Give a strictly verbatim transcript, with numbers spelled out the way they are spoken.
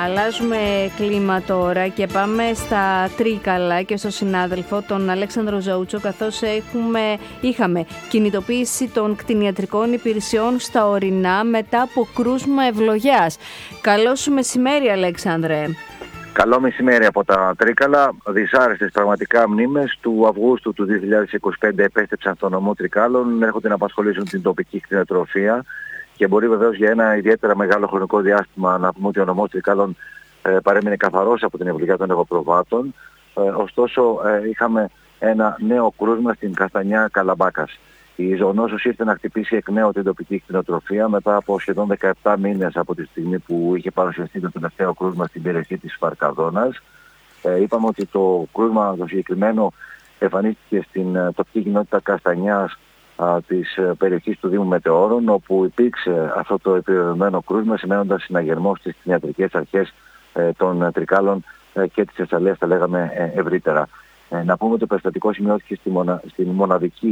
Αλλάζουμε κλίμα τώρα και πάμε στα Τρίκαλα και στο συνάδελφο τον Αλέξανδρο Ζαούτσο, καθώς έχουμε, είχαμε κινητοποίηση των κτηνιατρικών υπηρεσιών στα ορεινά μετά από κρούσμα ευλογιάς. Καλό σου μεσημέρι, Αλέξανδρε. Καλό μεσημέρι από τα Τρίκαλα. Δυσάρεστες πραγματικά μνήμες του Αυγούστου του δύο χιλιάδες είκοσι πέντε επέστρεψαν στο νομό Τρικάλων, έρχονται να απασχολήσουν την τοπική κτηνοτροφία και μπορεί βεβαίως για ένα ιδιαίτερα μεγάλο χρονικό διάστημα να πούμε ότι ο νομός Τρικάλων ε, παρέμεινε καθαρός από την ευλογιά των εγωπροβάτων. Ε, ωστόσο ε, είχαμε ένα νέο κρούσμα στην Καστανιά Καλαμπάκας. Η ζωονόσος ήρθε να χτυπήσει εκ νέου την τοπική κτηνοτροφία μετά από σχεδόν δεκαεπτά μήνες από τη στιγμή που είχε παρουσιαστεί το τελευταίο κρούσμα στην περιοχή της Φαρκαδόνας. Ε, είπαμε ότι το κρούσμα το συγκεκριμένο εμφανίστηκε στην uh, τοπική κοινότητα Καστανιάς uh, της uh, περιοχής του Δήμου Μετεώρων, όπου υπήρξε αυτό το επιβεβαιωμένο κρούσμα, σημαίνοντας συναγερμό στις κτηνιατρικές αρχές uh, των uh, Τρικάλων uh, και της Θεσσαλίας, τα λέγαμε uh, ευρύτερα. Uh, να πούμε ότι το περιστατικό σημειώθηκε στη, μονα... στην μοναδική